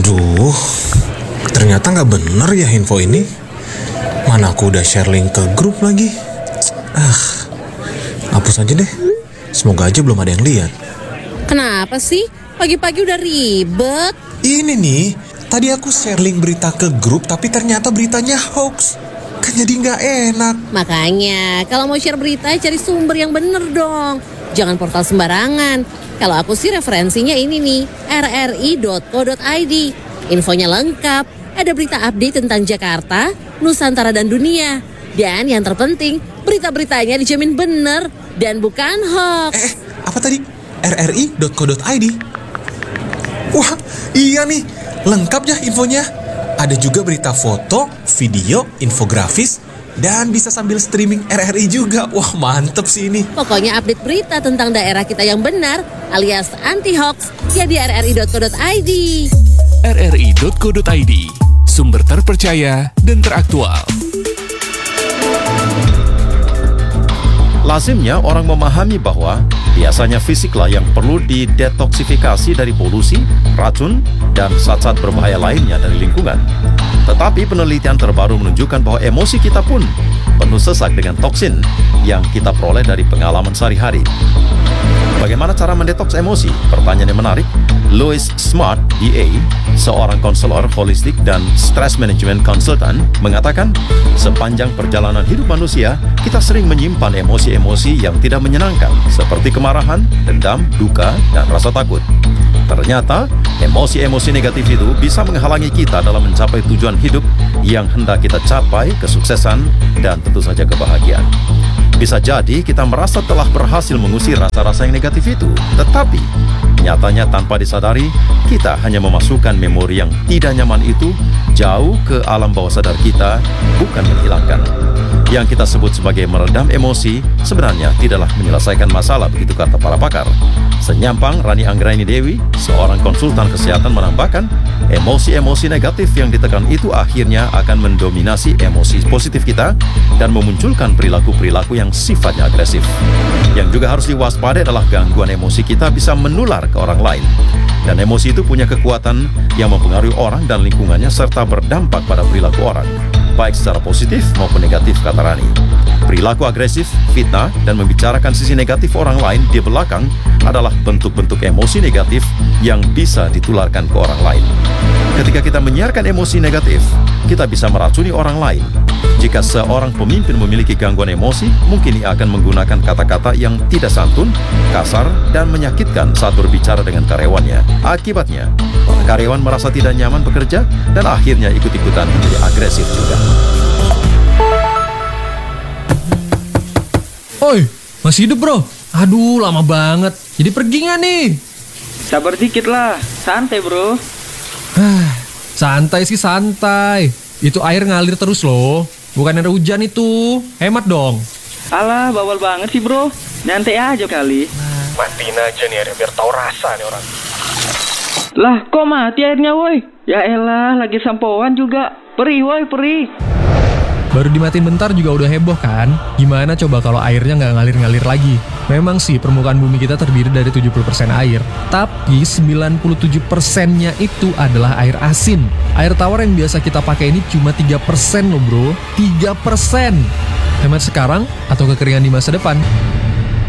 Aduh, ternyata nggak bener ya info ini. Mana aku udah share link ke grup lagi. Hapus aja deh. Semoga aja belum ada yang lihat. Kenapa sih? Pagi-pagi udah ribet. Ini nih, tadi aku share link berita ke grup tapi ternyata beritanya hoax. Kan jadi nggak enak. Makanya, kalau mau share berita, cari sumber yang bener dong. Jangan portal sembarangan. Kalau aku sih referensinya ini nih, rri.co.id. Infonya lengkap, ada berita update tentang Jakarta, Nusantara dan dunia. Dan yang terpenting, berita-beritanya dijamin bener dan bukan hoax. Apa tadi? rri.co.id? Wah, iya nih, lengkap ya infonya. Ada juga berita foto, video, infografis, dan bisa sambil streaming RRI juga. Wah, mantep sih ini. Pokoknya update berita tentang daerah kita yang benar alias anti-hoax ya di rri.co.id. rri.co.id, sumber terpercaya dan teraktual. Lazimnya orang memahami bahwa biasanya fisiklah yang perlu didetoksifikasi dari polusi, racun, dan zat-zat berbahaya lainnya dari lingkungan. Tetapi penelitian terbaru menunjukkan bahwa emosi kita pun penuh sesak dengan toksin yang kita peroleh dari pengalaman sehari-hari. Bagaimana cara mendetoks emosi? Pertanyaan yang menarik. Louis Smart, DA, seorang konselor holistik dan stress management consultant, mengatakan sepanjang perjalanan hidup manusia, kita sering menyimpan emosi-emosi yang tidak menyenangkan, seperti kemarahan, dendam, duka, dan rasa takut. Ternyata, emosi-emosi negatif itu bisa menghalangi kita dalam mencapai tujuan hidup yang hendak kita capai, kesuksesan, dan tentu saja kebahagiaan. Bisa jadi kita merasa telah berhasil mengusir rasa-rasa yang negatif itu, tetapi nyatanya tanpa disadari, kita hanya memasukkan memori yang tidak nyaman itu jauh ke alam bawah sadar kita, bukan menghilangkan. Yang kita sebut sebagai meredam emosi sebenarnya tidaklah menyelesaikan masalah, begitu kata para pakar. Senyampang, Rani Anggraini Dewi, seorang konsultan kesehatan, menambahkan, emosi-emosi negatif yang ditekan itu akhirnya akan mendominasi emosi positif kita dan memunculkan perilaku-perilaku yang sifatnya agresif. Yang juga harus diwaspadai adalah gangguan emosi kita bisa menular ke orang lain. Dan emosi itu punya kekuatan yang mempengaruhi orang dan lingkungannya serta berdampak pada perilaku orang, baik secara positif maupun negatif, kata Rani. Perilaku agresif, fitnah, dan membicarakan sisi negatif orang lain di belakang adalah bentuk-bentuk emosi negatif yang bisa ditularkan ke orang lain. Ketika kita menyiarkan emosi negatif, kita bisa meracuni orang lain. Jika seorang pemimpin memiliki gangguan emosi, mungkin ia akan menggunakan kata-kata yang tidak santun, kasar, dan menyakitkan saat berbicara dengan karyawannya. Akibatnya, para karyawan merasa tidak nyaman bekerja dan akhirnya ikut-ikutan menjadi agresif juga. Oi, masih hidup bro? Aduh, lama banget. Jadi pergi nggak nih? Sabar dikit lah, santai bro. Santai sih santai. Itu air ngalir terus loh. Bukan ada hujan itu. Hemat dong. Alah, bawal banget sih bro. Nyantai aja kali. Matiin aja nih airnya biar tahu rasa nih orang. Lah, kok mati airnya woi? Ya elah, lagi sampoan juga. Perih woi, perih. Baru dimatiin bentar juga udah heboh kan? Gimana coba kalau airnya nggak ngalir-ngalir lagi? Memang sih permukaan bumi kita terdiri dari 70% air, tapi 97%-nya itu adalah air asin. Air tawar yang biasa kita pakai ini cuma 3% loh bro. 3%! Hemat sekarang atau kekeringan di masa depan?